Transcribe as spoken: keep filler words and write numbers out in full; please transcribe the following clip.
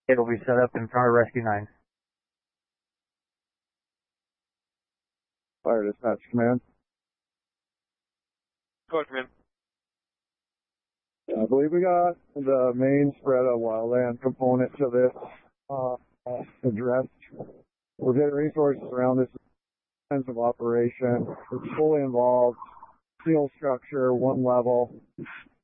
It'll be set up in front of Rescue nine. Fire Dispatch Command. Go ahead, Command. I believe we got the main spread of wildland component to this uh, uh, addressed. We're getting resources around this kinds of operation. It's fully involved, steel structure, one level,